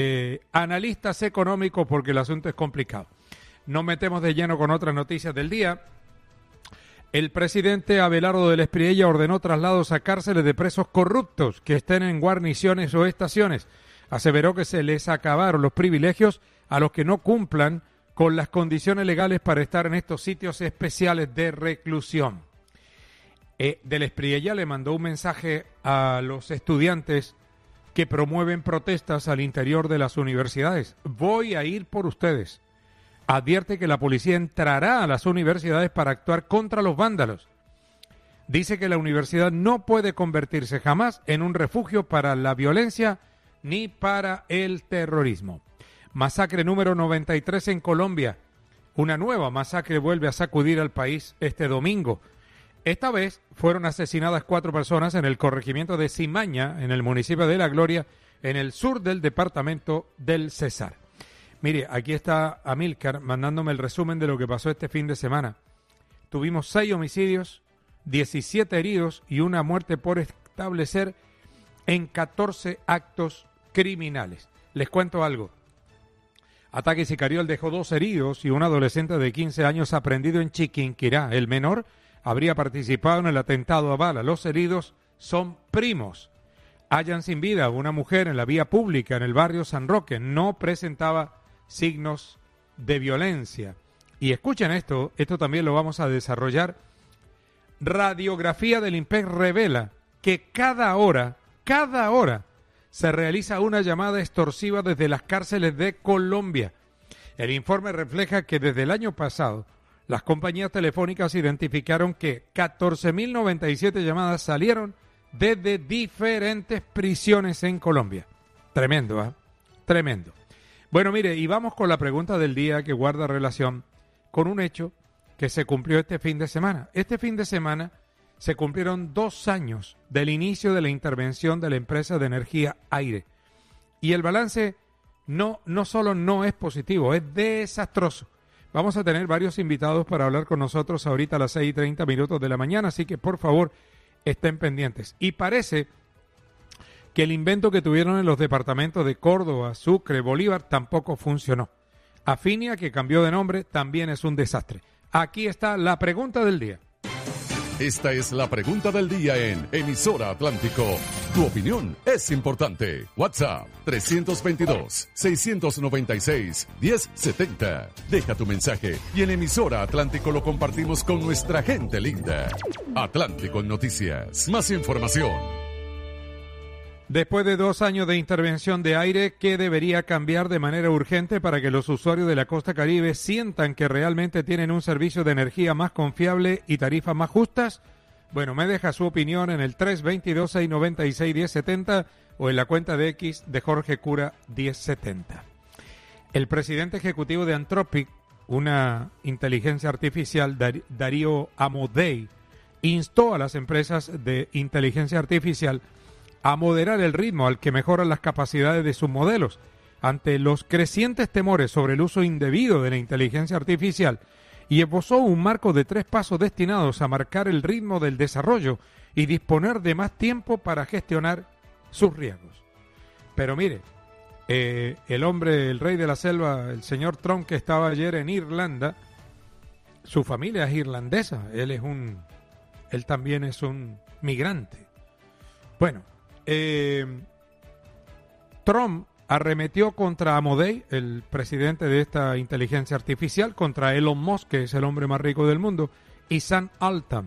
analistas económicos porque el asunto es complicado. Nos metemos de lleno con otras noticias del día. El presidente Abelardo del Espriella ordenó traslados a cárceles de presos corruptos que estén en guarniciones o estaciones. Aseveró que se les acabaron los privilegios a los que no cumplan con las condiciones legales para estar en estos sitios especiales de reclusión. Del Espriella le mandó un mensaje a los estudiantes que promueven protestas al interior de las universidades. Voy a ir por ustedes. Advierte que la policía entrará a las universidades para actuar contra los vándalos. Dice que la universidad no puede convertirse jamás en un refugio para la violencia ni para el terrorismo. Masacre número 93 en Colombia. Una nueva masacre vuelve a sacudir al país este domingo. Esta vez fueron asesinadas 4 personas en el corregimiento de Cimaña, en el municipio de La Gloria, en el sur del departamento del Cesar. Mire, aquí está Amílcar mandándome el resumen de lo que pasó este fin de semana. Tuvimos 6 homicidios, 17 heridos y una muerte por establecer en 14 actos criminales. Les cuento algo. Ataque sicarial dejó 2 heridos y un adolescente de 15 años aprendido en Chiquinquirá. El menor habría participado en el atentado a bala. Los heridos son primos. Hallan sin vida a una mujer en la vía pública en el barrio San Roque. No presentaba signos de violencia. Y escuchen esto también lo vamos a desarrollar. Radiografía del INPEC revela que cada hora, se realiza una llamada extorsiva desde las cárceles de Colombia. El informe refleja que desde el año pasado, las compañías telefónicas identificaron que 14.097 llamadas salieron desde diferentes prisiones en Colombia. Tremendo, ¿eh? Tremendo. Bueno, mire, y vamos con la pregunta del día que guarda relación con un hecho que se cumplió este fin de semana. Este fin de semana se cumplieron 2 años del inicio de la intervención de la empresa de energía Aire. Y el balance no solo no es positivo, es desastroso. Vamos a tener varios invitados para hablar con nosotros ahorita a las 6:30 de la mañana, así que por favor estén pendientes. Y parece que el invento que tuvieron en los departamentos de Córdoba, Sucre, Bolívar tampoco funcionó. Afinia, que cambió de nombre, también es un desastre. Aquí está la pregunta del día. Esta es la pregunta del día en Emisora Atlántico. Tu opinión es importante. WhatsApp 322-696-1070. Deja tu mensaje y en Emisora Atlántico lo compartimos con nuestra gente linda. Atlántico Noticias. Más información. Después de 2 años de intervención de Aire, ¿qué debería cambiar de manera urgente para que los usuarios de la costa Caribe sientan que realmente tienen un servicio de energía más confiable y tarifas más justas? Bueno, me deja su opinión en el 322-696-1070 o en la cuenta de X de Jorge Cura 1070. El presidente ejecutivo de Anthropic, una inteligencia artificial, Darío Amodei, instó a las empresas de inteligencia artificial a moderar el ritmo al que mejoran las capacidades de sus modelos. Ante los crecientes temores sobre el uso indebido de la inteligencia artificial, y esbozó un marco de 3 pasos destinados a marcar el ritmo del desarrollo y disponer de más tiempo para gestionar sus riesgos. Pero mire, el hombre, el rey de la selva, el señor Trump, que estaba ayer en Irlanda, su familia es irlandesa, él también es un migrante. Bueno, Trump arremetió contra Amodei, el presidente de esta inteligencia artificial, contra Elon Musk, que es el hombre más rico del mundo, y Sam Altman.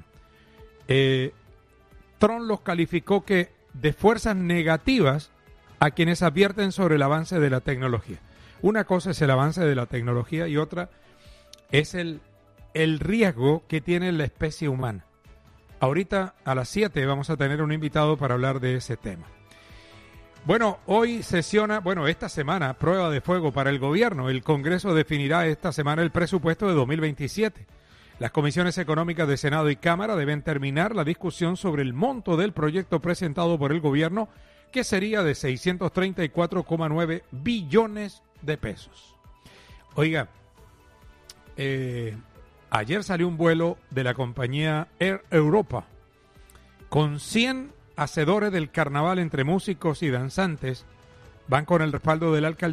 Trump los calificó de fuerzas negativas a quienes advierten sobre el avance de la tecnología. Una cosa es el avance de la tecnología y otra es el riesgo que tiene la especie humana. Ahorita a las 7 vamos a tener un invitado para hablar de ese tema. Bueno, esta semana, prueba de fuego para el gobierno. El Congreso definirá esta semana el presupuesto de 2027. Las comisiones económicas de Senado y Cámara deben terminar la discusión sobre el monto del proyecto presentado por el gobierno, que sería de 634,9 billones de pesos. Oiga, ayer salió un vuelo de la compañía Air Europa con 100 hacedores del carnaval entre músicos y danzantes van con el respaldo de la alcaldía